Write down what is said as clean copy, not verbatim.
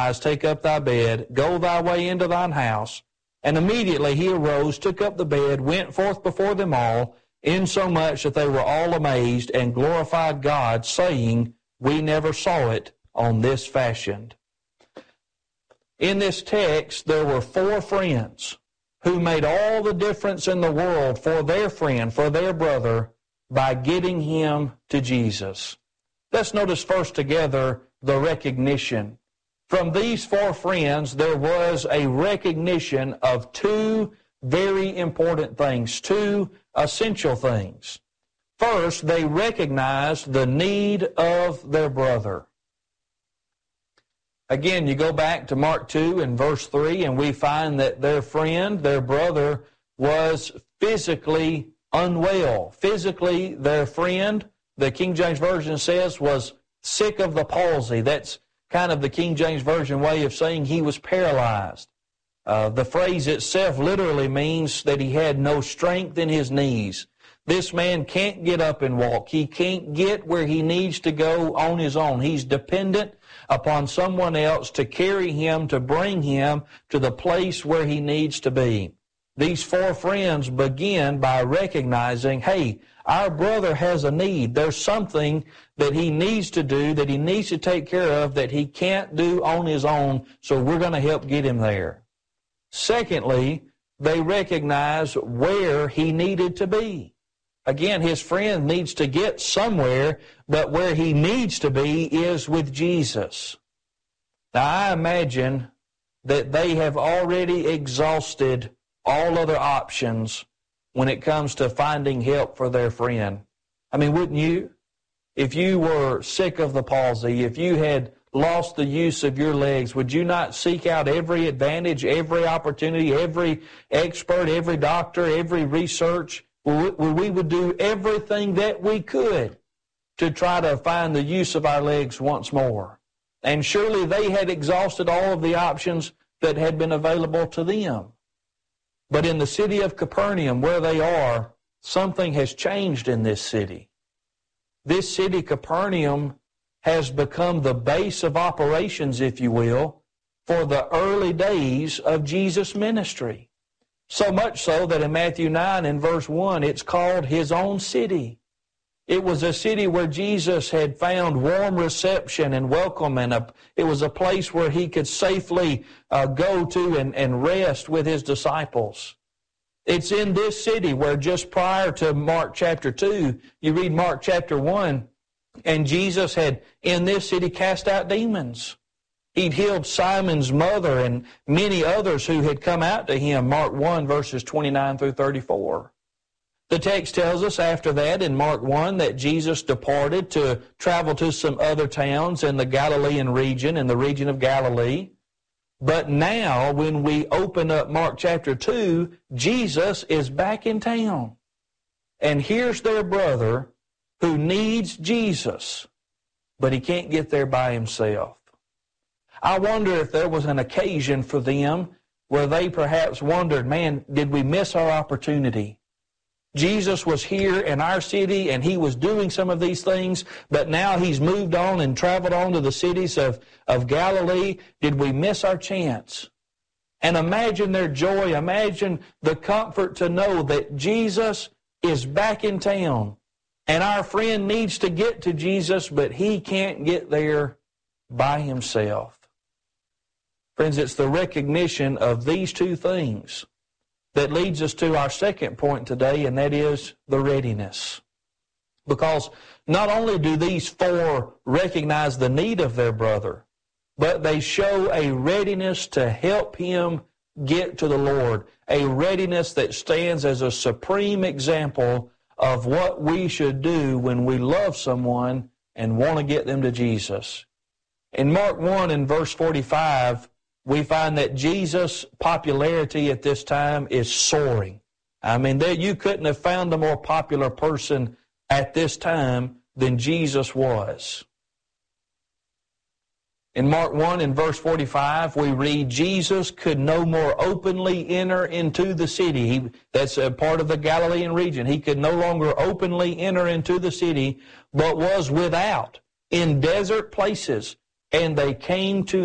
arise, take up thy bed, go thy way into thine house. And immediately he arose, took up the bed, went forth before them all, insomuch that they were all amazed, and glorified God, saying, We never saw it on this fashion. In this text, there were 4 friends who made all the difference in the world for their friend, for their brother, by getting him to Jesus. Let's notice first together the recognition. From these 4 friends, there was a recognition of 2 very important things, 2 essential things. First, they recognized the need of their brother. Again, you go back to Mark 2 and verse 3, and we find that their friend, their brother, was physically unwell. Physically, their friend, the King James Version says, was sick of the palsy. That's kind of the King James Version way of saying he was paralyzed. The phrase itself literally means that he had no strength in his knees. This man can't get up and walk. He can't get where he needs to go on his own. He's dependent upon someone else to carry him, to bring him to the place where he needs to be. These 4 friends begin by recognizing, hey, our brother has a need. There's something that he needs to do, that he needs to take care of, that he can't do on his own, so we're going to help get him there. Secondly, they recognize where he needed to be. Again, his friend needs to get somewhere, but where he needs to be is with Jesus. Now, I imagine that they have already exhausted all other options when it comes to finding help for their friend. I mean, wouldn't you? If you were sick of the palsy, if you had lost the use of your legs, would you not seek out every advantage, every opportunity, every expert, every doctor, every research? We would do everything that we could to try to find the use of our legs once more. And surely they had exhausted all of the options that had been available to them. But in the city of Capernaum, where they are, something has changed in this city. This city, Capernaum, has become the base of operations, if you will, for the early days of Jesus' ministry. So much so that in Matthew 9 and verse 1, it's called his own city. It was a city where Jesus had found warm reception and welcome, and it was a place where he could safely go to and rest with his disciples. It's in this city where just prior to Mark chapter 2, you read Mark chapter 1, and Jesus had in this city cast out demons. He'd healed Simon's mother and many others who had come out to him, Mark 1, verses 29 through 34. The text tells us after that in Mark 1 that Jesus departed to travel to some other towns in the Galilean region, in the region of Galilee. But now, when we open up Mark chapter 2, Jesus is back in town. And here's their brother who needs Jesus, but he can't get there by himself. I wonder if there was an occasion for them where they perhaps wondered, man, did we miss our opportunity? Jesus was here in our city and he was doing some of these things, but now he's moved on and traveled on to the cities of Galilee. Did we miss our chance? And imagine their joy, imagine the comfort to know that Jesus is back in town and our friend needs to get to Jesus, but he can't get there by himself. Friends, it's the recognition of these 2 things that leads us to our second point today, and that is the readiness. Because not only do these 4 recognize the need of their brother, but they show a readiness to help him get to the Lord, a readiness that stands as a supreme example of what we should do when we love someone and want to get them to Jesus. In Mark 1 and verse 45, we find that Jesus' popularity at this time is soaring. I mean, you couldn't have found a more popular person at this time than Jesus was. In Mark 1 and verse 45, we read, Jesus could no more openly enter into the city. That's a part of the Galilean region. He could no longer openly enter into the city, but was without, in desert places. And they came to